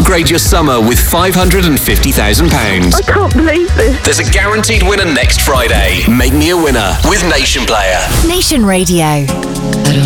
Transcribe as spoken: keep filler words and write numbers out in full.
upgrade your summer with five hundred fifty thousand pounds. I can't believe this. There's a guaranteed winner next Friday. Make me a winner with Nation Player. Nation Radio. I don't